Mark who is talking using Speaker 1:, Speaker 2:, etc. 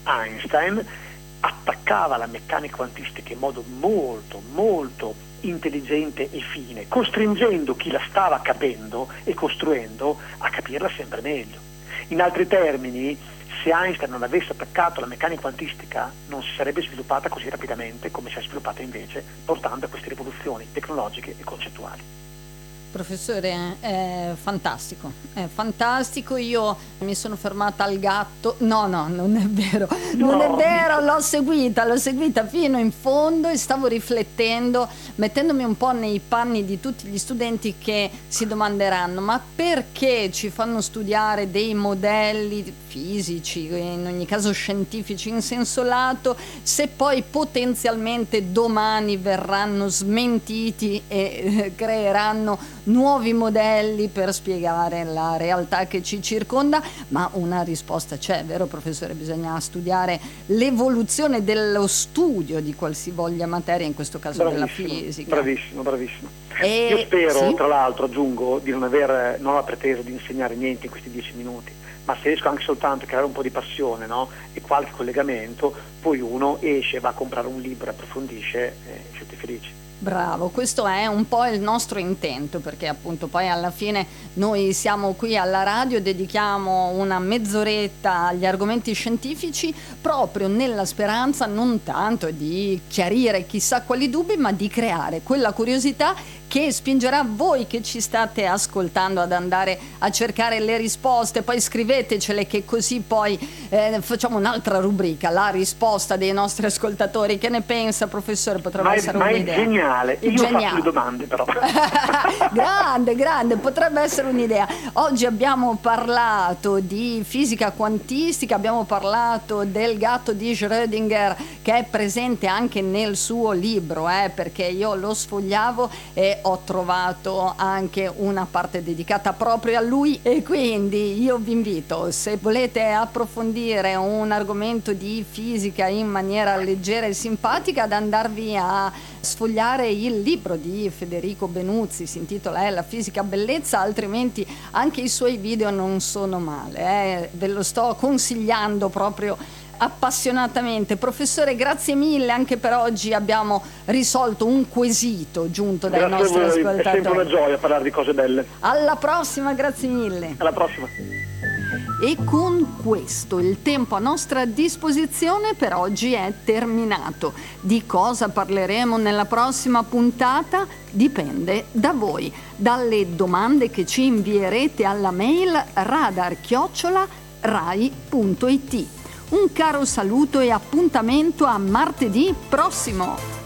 Speaker 1: Einstein attaccava la meccanica quantistica in modo molto, molto intelligente e fine, costringendo chi la stava capendo e costruendo a capirla sempre meglio. In altri termini, se Einstein non avesse attaccato la meccanica quantistica, non si sarebbe sviluppata così rapidamente come si è sviluppata invece, portando a queste rivoluzioni tecnologiche e concettuali.
Speaker 2: Professore, è fantastico, io mi sono fermata al gatto, no, non è vero, non è vero, l'ho seguita fino in fondo e stavo riflettendo, mettendomi un po' nei panni di tutti gli studenti che si domanderanno: ma perché ci fanno studiare dei modelli fisici, in ogni caso scientifici in senso lato, se poi potenzialmente domani verranno smentiti e creeranno nuovi modelli per spiegare la realtà che ci circonda? Ma una risposta c'è, vero professore? Bisogna studiare l'evoluzione dello studio di qualsivoglia materia, in questo caso della fisica.
Speaker 1: Bravissimo. Io spero,
Speaker 2: sì?
Speaker 1: Tra l'altro aggiungo, di non avere la pretesa di insegnare niente in questi 10 minuti, ma se riesco anche soltanto a creare un po' di passione, no? E qualche collegamento, poi uno esce, va a comprare un libro, approfondisce e siete felici.
Speaker 2: Bravo, questo è un po' il nostro intento, perché appunto poi alla fine noi siamo qui alla radio, dedichiamo una mezz'oretta agli argomenti scientifici proprio nella speranza non tanto di chiarire chissà quali dubbi, ma di creare quella curiosità che spingerà voi che ci state ascoltando ad andare a cercare le risposte. Poi scrivetecele, che così poi facciamo un'altra rubrica, la risposta dei nostri ascoltatori. Che ne pensa, professore? Potrebbe essere un'idea.
Speaker 1: È geniale, io faccio le domande però.
Speaker 2: grande, potrebbe essere un'idea. Oggi abbiamo parlato di fisica quantistica, abbiamo parlato del gatto di Schrödinger, che è presente anche nel suo libro, perché io lo sfogliavo e ho trovato anche una parte dedicata proprio a lui, e quindi io vi invito, se volete approfondire un argomento di fisica in maniera leggera e simpatica, ad andarvi a sfogliare il libro di Federico Benuzzi, si intitola La fisica bellezza, altrimenti anche i suoi video non sono male, ve lo sto consigliando proprio appassionatamente. Professore, grazie mille, anche per oggi abbiamo risolto un quesito giunto dai nostri ascoltatori.
Speaker 1: È sempre una gioia parlare di cose belle.
Speaker 2: Alla prossima, grazie mille.
Speaker 1: Alla prossima.
Speaker 2: E con questo il tempo a nostra disposizione per oggi è terminato. Di cosa parleremo nella prossima puntata dipende da voi, dalle domande che ci invierete alla mail radar@rai.it. Un caro saluto e appuntamento a martedì prossimo.